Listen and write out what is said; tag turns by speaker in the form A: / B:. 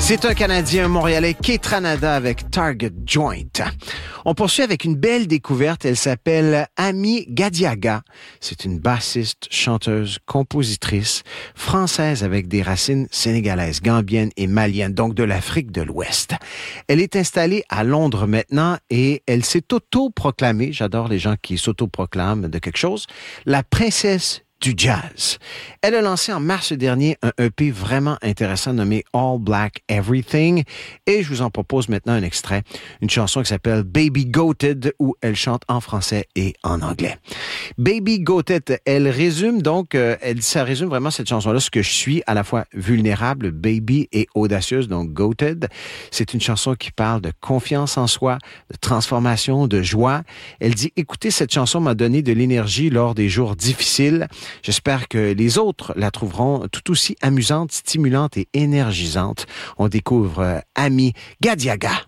A: C'est un Canadien montréalais, Kaytranada avec Target Joint. On poursuit avec une belle découverte. Elle s'appelle Ami Gadiaga. C'est une bassiste, chanteuse, compositrice française avec des racines sénégalaises, gambiennes et maliennes, donc de l'Afrique de l'Ouest. Elle est installée à Londres maintenant et elle s'est auto-proclamée, j'adore les gens qui s'auto-proclament de quelque chose, la princesse du jazz. Elle a lancé en mars dernier un EP vraiment intéressant nommé All Black Everything et je vous en propose maintenant un extrait, une chanson qui s'appelle Baby Goated où elle chante en français et en anglais. Baby Goated, elle résume donc, ça résume vraiment cette chanson-là, ce que je suis, à la fois vulnérable, baby et audacieuse, donc Goated. C'est une chanson qui parle de confiance en soi, de transformation, de joie. Elle dit, écoutez, cette chanson m'a donné de l'énergie lors des jours difficiles. J'espère que les autres la trouveront tout aussi amusante, stimulante et énergisante. On découvre Ami Gadiaga.